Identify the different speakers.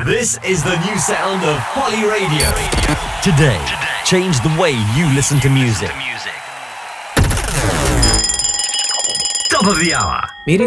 Speaker 1: This is the new sound of Holly Radio. Today, change the way you listen to music. Top of the hour.